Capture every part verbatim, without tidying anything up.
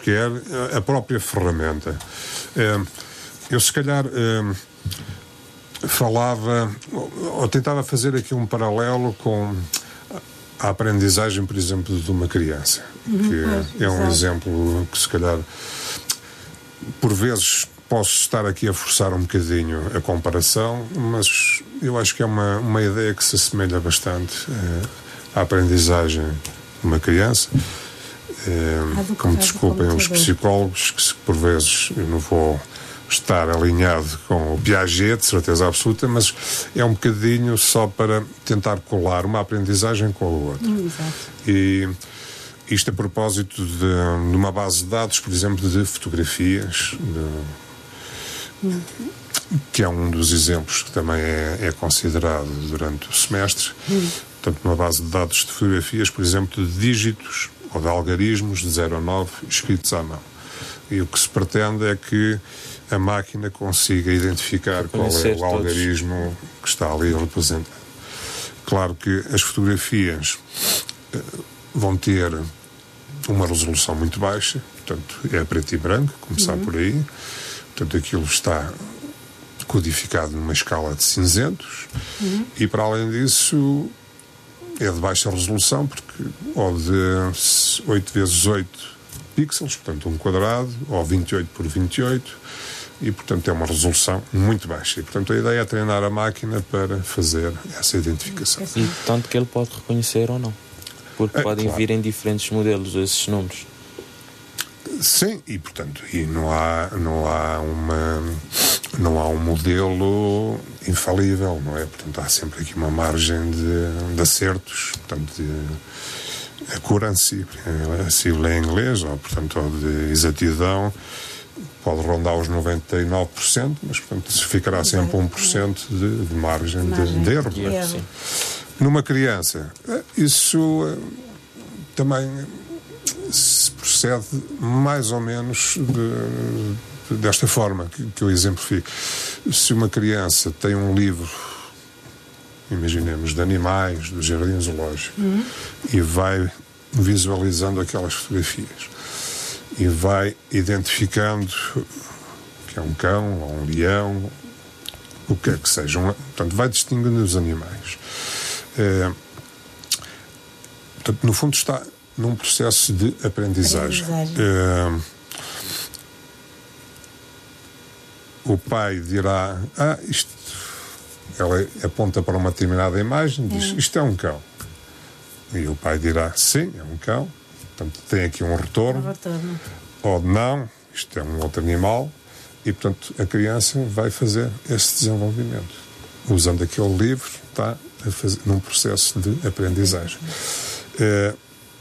quer a própria ferramenta. Eu, se calhar, falava, ou tentava fazer aqui um paralelo com a aprendizagem, por exemplo, de uma criança, uhum, que é um exemplo que, se calhar, por vezes posso estar aqui a forçar um bocadinho a comparação, mas eu acho que é uma, uma ideia que se assemelha bastante uh, à aprendizagem de uma criança. Uh, como desculpem os psicólogos, que por vezes eu não vou estar alinhado com o Piaget, de certeza absoluta, mas é um bocadinho só para tentar colar uma aprendizagem com a outra. Exato. E isto a propósito de, de uma base de dados, por exemplo, de fotografias, de, hum. que é um dos exemplos que também é, é considerado durante o semestre. Hum. Portanto, uma base de dados de fotografias, por exemplo, de dígitos ou de algarismos de zero a nove escritos à mão. E o que se pretende é que a máquina consiga identificar qual é o algarismo todos. Que está ali representado. Claro que as fotografias uh, vão ter uma resolução muito baixa, portanto é preto e branco, começar uhum. por aí. Portanto, aquilo está codificado numa escala de cinzentos uhum. e, para além disso, é de baixa resolução, porque ou de oito vezes oito pixels, portanto um quadrado, ou vinte e oito por vinte e oito, e portanto é uma resolução muito baixa. E portanto a ideia é treinar a máquina para fazer essa identificação. E tanto que ele pode reconhecer ou não, porque é, podem claro. vir em diferentes modelos esses números. Sim, e portanto e não há, não há uma não há um modelo infalível, não é? Portanto há sempre aqui uma margem de, de acertos, portanto de accuracy, a sigla em inglês, ou portanto ou de exatidão, pode rondar os noventa e nove por cento, mas portanto ficará sempre um por cento de, de margem, margem de, de erro. De erro. Numa criança, isso também se procede mais ou menos de, desta forma que, que eu exemplifico. Se uma criança tem um livro, imaginemos, de animais, do jardim zoológico, uhum. e vai visualizando aquelas fotografias e vai identificando que é um cão ou um leão, o que é que seja, um, portanto vai distinguindo os animais. É, portanto, no fundo está num processo de aprendizagem. aprendizagem. É, o pai dirá, ah, isto, ela aponta para uma determinada imagem e diz, é. isto é um cão. E o pai dirá, sim, é um cão. Portanto, tem aqui um retorno. Um retorno. Ou não, isto é um outro animal. E, portanto, a criança vai fazer esse desenvolvimento. Usando aquele livro, está a fazer, num processo de aprendizagem. É,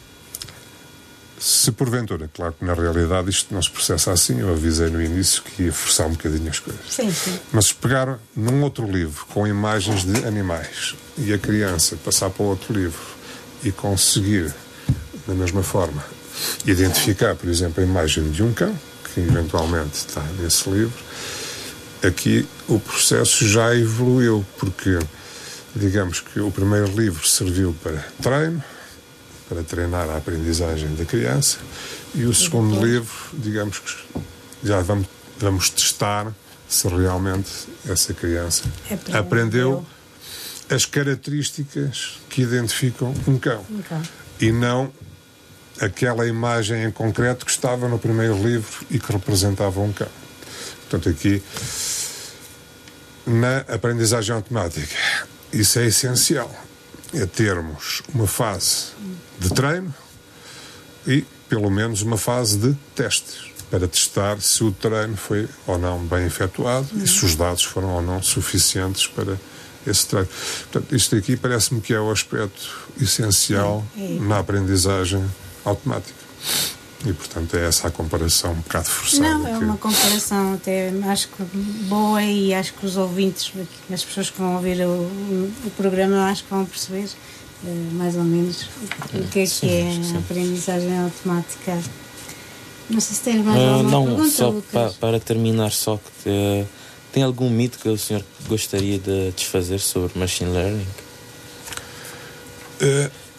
se porventura, claro que na realidade isto não se processa assim, eu avisei no início que ia forçar um bocadinho as coisas. Sim, sim. Mas se pegar num outro livro com imagens de animais e a criança passar para o outro livro e conseguir, da mesma forma, identificar, por exemplo, a imagem de um cão, que eventualmente está nesse livro, aqui o processo já evoluiu, porque digamos que o primeiro livro serviu para treino, para treinar a aprendizagem da criança, e o segundo uhum. livro, digamos que já vamos, vamos testar se realmente essa criança aprendeu, aprendeu as características que identificam um cão. Um cão. E não aquela imagem em concreto que estava no primeiro livro e que representava um cão. Portanto, aqui, na aprendizagem automática, isso é essencial. É termos uma fase de treino e, pelo menos, uma fase de testes, para testar se o treino foi ou não bem efetuado uhum. e se os dados foram ou não suficientes para esse treino. Portanto, isto aqui parece-me que é o aspecto essencial é, é. na aprendizagem automática. E, portanto, é essa a comparação um bocado forçada. Não, é que... uma comparação até, acho que boa, e acho que os ouvintes, as pessoas que vão ouvir o, o programa, acho que vão perceber uh, mais ou menos o que é sim, que é sim. a aprendizagem automática. Não sei se tem mais uh, alguma não, pergunta, só Lucas. para, para terminar, só que uh, tem algum mito que o senhor gostaria de desfazer sobre machine learning? Uh,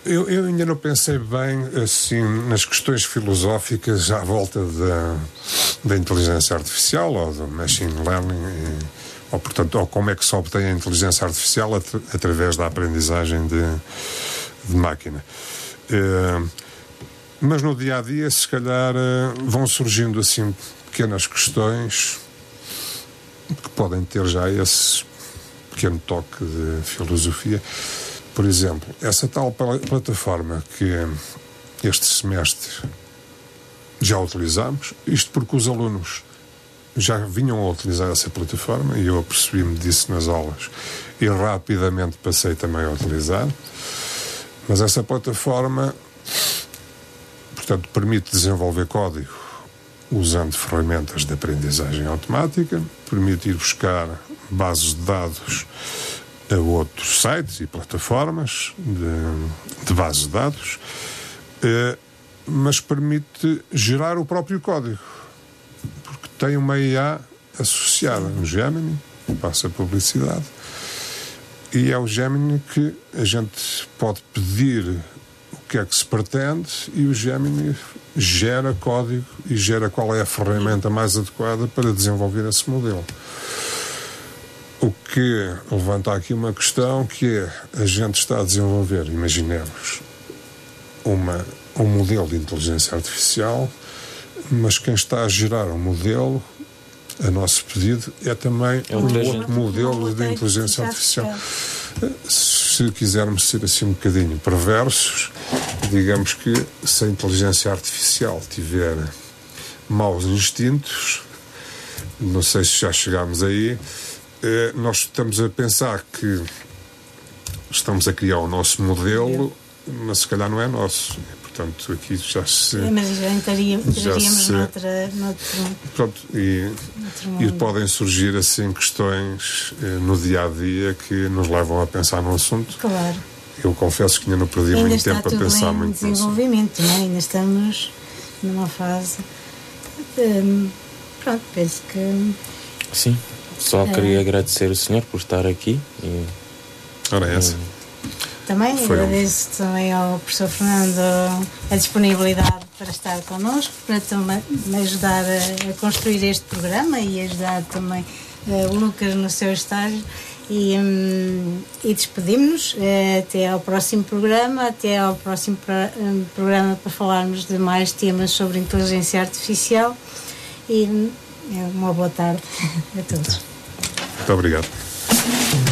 Eu, eu ainda não pensei bem assim nas questões filosóficas à volta da, da inteligência artificial ou do machine learning, e, ou, portanto, ou como é que se obtém a inteligência artificial at, através da aprendizagem de, de máquina. Uh, mas no dia a dia, se calhar, uh, vão surgindo assim pequenas questões que podem ter já esse pequeno toque de filosofia. Por exemplo, essa tal plataforma que este semestre já utilizamos, isto porque os alunos já vinham a utilizar essa plataforma e eu apercebi-me disso nas aulas e rapidamente passei também a utilizar. Mas essa plataforma, portanto, permite desenvolver código usando ferramentas de aprendizagem automática, permite ir buscar bases de dados a outros sites e plataformas de, de bases de dados, eh, mas permite gerar o próprio código, porque tem uma I A associada no Gemini, passa publicidade, e é o Gemini que a gente pode pedir o que é que se pretende e o Gemini gera código e gera qual é a ferramenta mais adequada para desenvolver esse modelo. O que levanta aqui uma questão que é, a gente está a desenvolver, imaginemos, uma, um modelo de inteligência artificial, mas quem está a gerar o um modelo, a nosso pedido, é também é um outro modelo de inteligência artificial. Se quisermos ser assim um bocadinho perversos, digamos que se a inteligência artificial tiver maus instintos, não sei se já chegámos aí, nós estamos a pensar que estamos a criar o nosso modelo, mas se calhar não é nosso. Portanto, aqui já se... É, mas já entraríamos se, noutra, noutro, pronto, e, e podem surgir assim questões eh, no dia-a-dia que nos levam a pensar no assunto. Claro. Eu confesso que ainda não perdi ainda muito tempo a pensar muito nisso. Ainda está tudo em desenvolvimento, não é? Ainda estamos numa fase... Hum, pronto, penso que... Sim. Só queria é. agradecer o senhor por estar aqui. E, Ora, é essa. Também Foi agradeço um... também ao professor Fernando a disponibilidade para estar connosco, para também me ajudar a, a construir este programa e ajudar também uh, o Lucas no seu estágio. E, um, e despedimos-nos uh, até ao próximo programa, até ao próximo pra, um, programa para falarmos de mais temas sobre inteligência artificial. E uma boa tarde a todos. Muito obrigado.